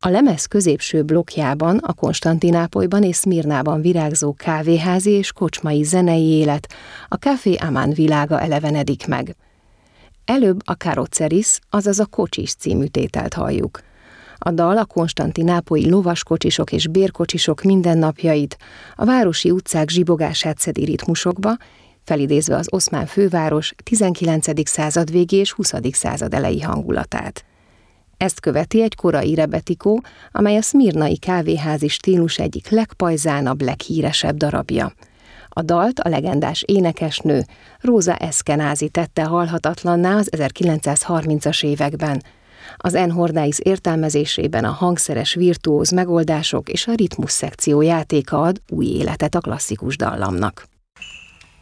A lemez középső blokkjában, a Konstantinápolyban és Szmirnában virágzó kávéházi és kocsmai zenei élet, a Café Aman világa elevenedik meg. Előbb a Karoceris, azaz a Kocsis című tételt halljuk. A dal a konstantinápolyi lovaskocsisok és bérkocsisok mindennapjait, a városi utcák zsibogását szedi ritmusokba, felidézve az oszmán főváros 19. század végi és 20. század elejé hangulatát. Ezt követi egy korai rebetikó, amely a szmirnai kávéházi stílus egyik legpajzánabb, leghíresebb darabja. A dalt a legendás énekesnő Róza Eszkenázi tette halhatatlanná az 1930-as években. Az Enhordáis értelmezésében a hangszeres virtuóz megoldások és a ritmus szekció játéka ad új életet a klasszikus dallamnak.